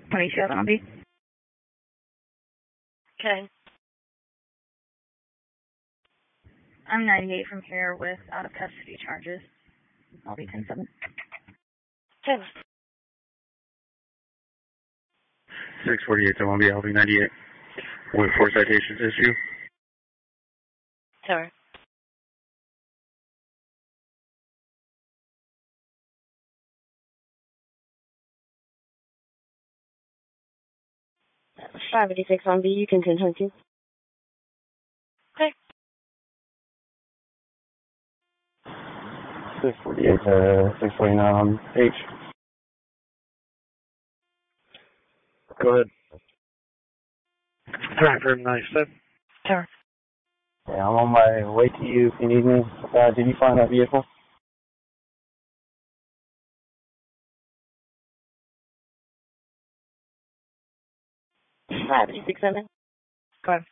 27 on B. Okay. I'm 98 from here with out of custody charges. I'll be 10-7. 10. 648 to Long Beach, I'll be 98. With 4 citations issue. Sorry. $586 on B, you can continue. Okay. 648 to 649 on H. Go ahead. Driver 97. Sorry. Yeah, I'm on my way to you if you need me. Did you find that vehicle? 586-7. Go ahead.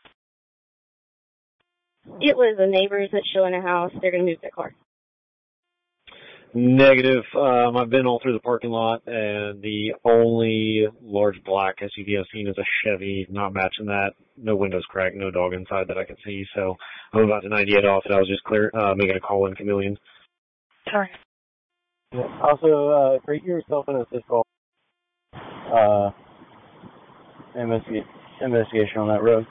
It was the neighbors that show in a house. They're going to move their car. Negative. I've been all through the parking lot, and the only large black SUV I've seen is a Chevy, not matching that. No windows cracked, no dog inside that I can see. So I'm about to 98 off it. I was just making a call in Chameleon. Sorry. Yeah. Also, rate yourself in a physical investigation on that road.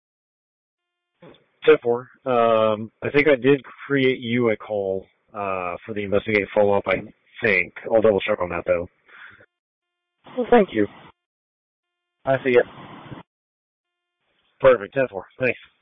10-4. I think I did create you a call for the investigative follow-up, I think. I'll double check on that, though. Well, thank you. I see it. Perfect. 10-4. Thanks.